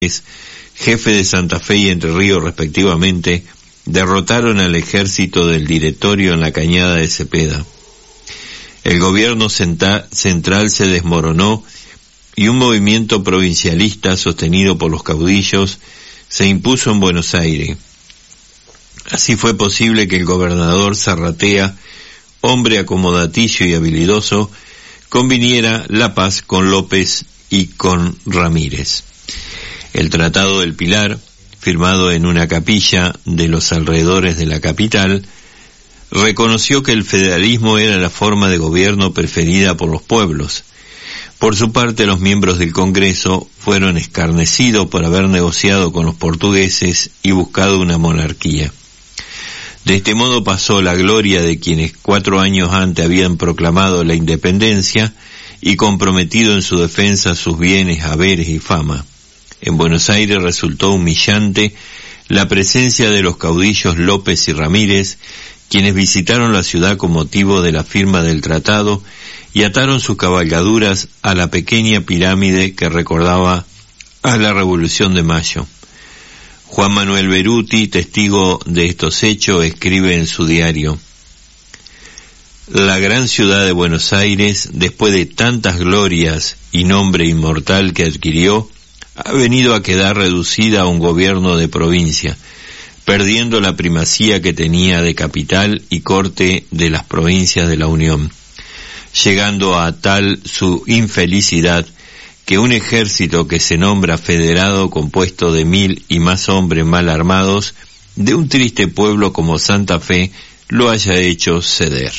jefe de Santa Fe y Entre Ríos respectivamente, derrotaron al ejército del Directorio en la Cañada de Cepeda. El gobierno central se desmoronó y un movimiento provincialista sostenido por los caudillos se impuso en Buenos Aires. Así fue posible que el gobernador Zarratea, hombre acomodaticio y habilidoso, conviniera la paz con López y con Ramírez. El Tratado del Pilar, firmado en una capilla de los alrededores de la capital, reconoció que el federalismo era la forma de gobierno preferida por los pueblos. Por su parte, los miembros del Congreso fueron escarnecidos por haber negociado con los portugueses y buscado una monarquía. De este modo pasó la gloria de quienes 4 años antes habían proclamado la independencia y comprometido en su defensa sus bienes, haberes y fama. En Buenos Aires resultó humillante la presencia de los caudillos López y Ramírez, quienes visitaron la ciudad con motivo de la firma del tratado y ataron sus cabalgaduras a la pequeña pirámide que recordaba a la Revolución de Mayo. Juan Manuel Beruti, testigo de estos hechos, escribe en su diario: la gran ciudad de Buenos Aires, después de tantas glorias y nombre inmortal que adquirió, ha venido a quedar reducida a un gobierno de provincia, perdiendo la primacía que tenía de capital y corte de las provincias de la Unión, llegando a tal su infelicidad que un ejército que se nombra federado, compuesto de 1000 y más hombres mal armados, de un triste pueblo como Santa Fe, lo haya hecho ceder.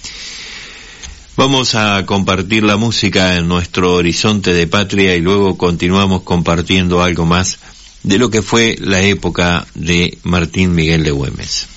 Vamos a compartir la música en nuestro horizonte de patria y luego continuamos compartiendo algo más de lo que fue la época de Martín Miguel de Güemes.